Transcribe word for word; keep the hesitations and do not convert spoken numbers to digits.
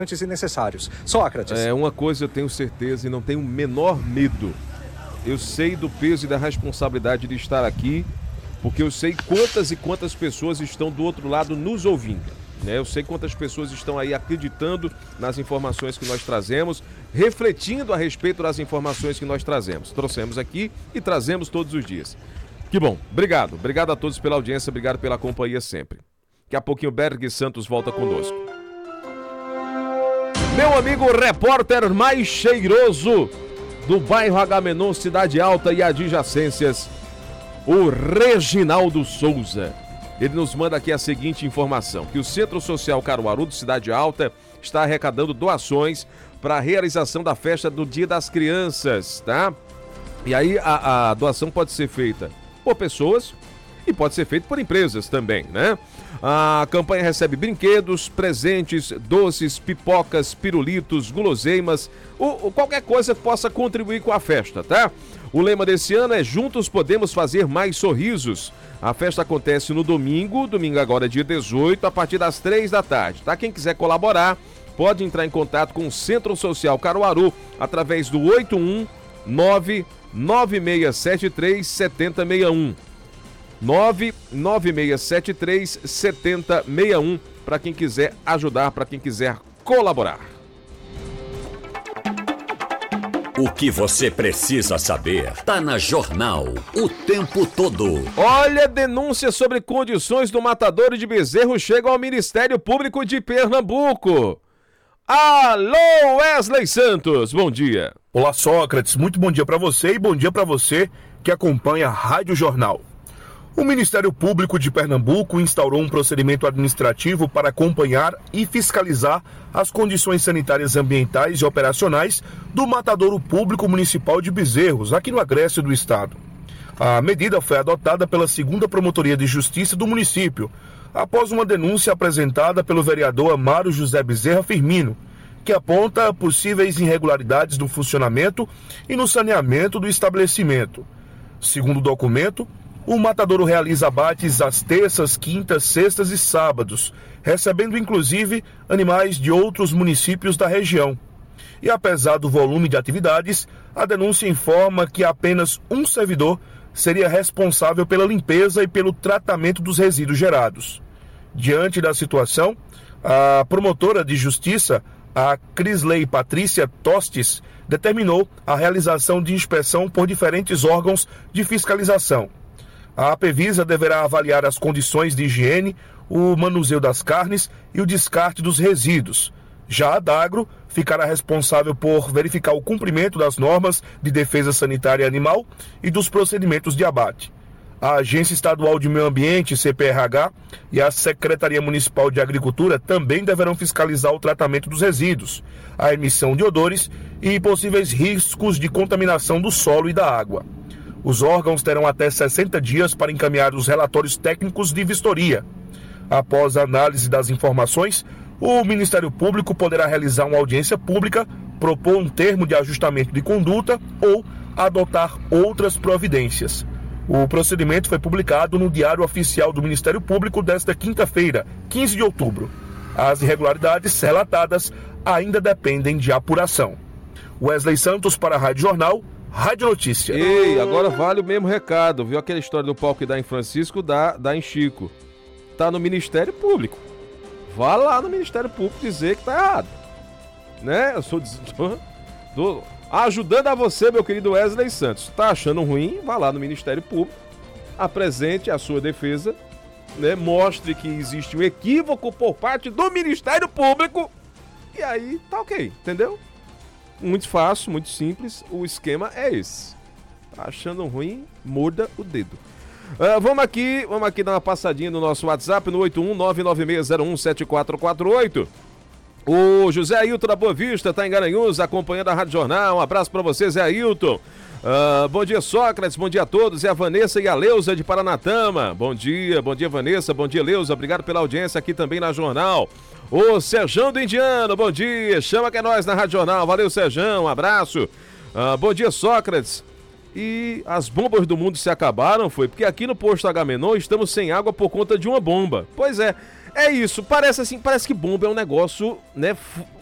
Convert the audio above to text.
e necessários. Sócrates. É, uma coisa eu tenho certeza e não tenho o menor medo. Eu sei do peso e da responsabilidade de estar aqui, porque eu sei quantas e quantas pessoas estão do outro lado nos ouvindo, né? Eu sei quantas pessoas estão aí acreditando nas informações que nós trazemos, refletindo a respeito das informações que nós trazemos. Trouxemos aqui e trazemos todos os dias. Que bom, obrigado. Obrigado a todos pela audiência, obrigado pela companhia sempre. Daqui a pouquinho o Berg Santos volta conosco. Meu amigo repórter mais cheiroso do bairro Agamenon, Cidade Alta e adjacências, o Reginaldo Souza. Ele nos manda aqui a seguinte informação, que o Centro Social Caruaru de Cidade Alta está arrecadando doações para a realização da festa do Dia das Crianças, tá? E aí a, a doação pode ser feita por pessoas e pode ser feita por empresas também, né? A campanha recebe brinquedos, presentes, doces, pipocas, pirulitos, guloseimas, ou, ou qualquer coisa que possa contribuir com a festa, tá? O lema desse ano é Juntos Podemos Fazer Mais Sorrisos. A festa acontece no domingo, domingo agora é dia dezoito, a partir das três da tarde, tá? Quem quiser colaborar, pode entrar em contato com o Centro Social Caruaru através do oito um nove nove seis sete três sete zero seis um. nove nove seis sete três sete zero seis um, para quem quiser ajudar, para quem quiser colaborar. O que você precisa saber tá na Jornal o tempo todo. Olha, denúncias sobre condições do matadouro de bezerro chegam ao Ministério Público de Pernambuco. Alô, Wesley Santos, bom dia. Olá, Sócrates, muito bom dia para você e bom dia para você que acompanha a Rádio Jornal. O Ministério Público de Pernambuco instaurou um procedimento administrativo para acompanhar e fiscalizar as condições sanitárias ambientais e operacionais do Matadouro Público Municipal de Bezerros, aqui no Agreste do estado. A medida foi adotada pela segunda Promotoria de Justiça do município, após uma denúncia apresentada pelo vereador Amaro José Bezerra Firmino, que aponta possíveis irregularidades no funcionamento e no saneamento do estabelecimento. Segundo o documento, o matadouro realiza abates às terças, quintas, sextas e sábados, recebendo inclusive animais de outros municípios da região. E apesar do volume de atividades, a denúncia informa que apenas um servidor seria responsável pela limpeza e pelo tratamento dos resíduos gerados. Diante da situação, a promotora de justiça, a Crisley Patrícia Tostes, determinou a realização de inspeção por diferentes órgãos de fiscalização. A Apevisa deverá avaliar as condições de higiene, o manuseio das carnes e o descarte dos resíduos. Já a Dagro ficará responsável por verificar o cumprimento das normas de defesa sanitária animal e dos procedimentos de abate. A Agência Estadual de Meio Ambiente, C P R H, e a Secretaria Municipal de Agricultura também deverão fiscalizar o tratamento dos resíduos, a emissão de odores e possíveis riscos de contaminação do solo e da água. Os órgãos terão até sessenta dias para encaminhar os relatórios técnicos de vistoria. Após a análise das informações, o Ministério Público poderá realizar uma audiência pública, propor um termo de ajustamento de conduta ou adotar outras providências. O procedimento foi publicado no Diário Oficial do Ministério Público desta quinta-feira, quinze de outubro. As irregularidades relatadas ainda dependem de apuração. Wesley Santos para a Rádio Jornal, Rádio Notícia. Ei, agora vale o mesmo recado, viu? Aquela história do pau que dá em Francisco, dá, dá em Chico. Tá no Ministério Público. Vá lá no Ministério Público dizer que tá errado. Né? Eu sou... Tô ajudando a você, meu querido Wesley Santos. Tá achando ruim? Vá lá no Ministério Público, apresente a sua defesa, né? Mostre que existe um equívoco por parte do Ministério Público e aí tá ok, entendeu? Muito fácil, muito simples, o esquema é esse. Tá achando ruim? Morda o dedo. Uh, vamos aqui, vamos aqui dar uma passadinha no nosso WhatsApp no oito um nove nove seis zero um sete quatro quatro oito. O José Ailton da Boa Vista tá em Garanhuns acompanhando a Rádio Jornal. Um abraço pra você, Zé Ailton. Uh, bom dia, Sócrates, bom dia a todos. E a Vanessa e a Leusa de Paranatama. Bom dia, bom dia, Vanessa, bom dia, Leusa. Obrigado pela audiência aqui também na Jornal. O Serjão do Indiano, bom dia. Chama que é nós na Rádio Jornal. Valeu, Serjão, um abraço. Uh, bom dia, Sócrates. E as bombas do mundo se acabaram, foi? Porque aqui no posto Agamenon estamos sem água por conta de uma bomba. Pois é, é isso. Parece assim, parece que bomba é um negócio, né,